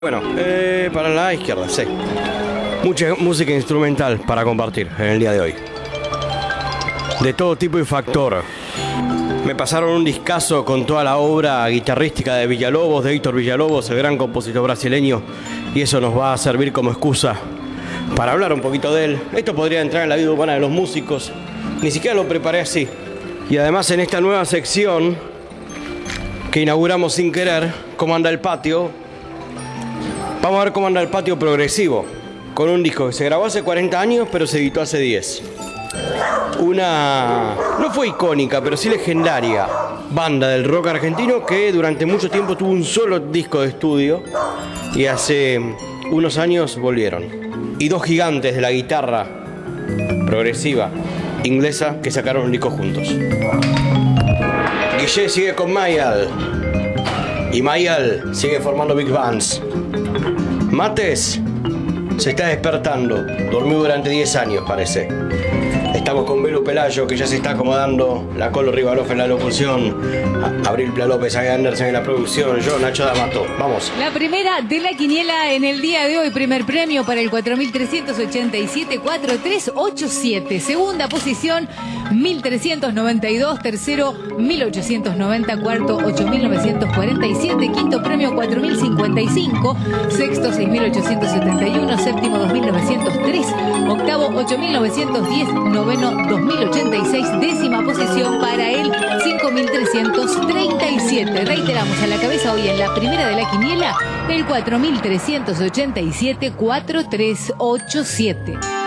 Bueno, para la izquierda, sí. Mucha música instrumental para compartir en el día de hoy. De todo tipo y factor. Me pasaron un discazo con toda la obra guitarrística de Villalobos, de Héctor Villalobos, el gran compositor brasileño. Y eso nos va a servir como excusa para hablar un poquito de él. Esto podría entrar en la vida humana de los músicos. Ni siquiera lo preparé así. Y además en esta nueva sección que inauguramos sin querer, ¿cómo anda el patio? Vamos a ver cómo anda el patio progresivo, con un disco que se grabó hace 40 años, pero se editó hace 10. No fue icónica, pero sí legendaria banda del rock argentino que durante mucho tiempo tuvo un solo disco de estudio y hace unos años volvieron. Y dos gigantes de la guitarra progresiva inglesa que sacaron un disco juntos. Guille sigue con Mayall y Mayall sigue formando big bands. Mates se está despertando, dormió durante 10 años parece. Estamos con Belu Pelayo, que ya se está acomodando, la Colo Rivaloff en la locución, Abril Pla López, Aga Anderson en la producción, yo, Nacho D'Amato. Vamos. La primera de la quiniela en el día de hoy, primer premio para el 4387-4387. Segunda posición, 1392. Tercero, 1890. Cuarto, 8947. Quinto premio, 4055. Sexto, 6871. Séptimo, 2903. Octavo, 8910. Noveno, 2086, décima posición para el 5337. Reiteramos, a la cabeza hoy en la primera de la quiniela, el 4387-4387.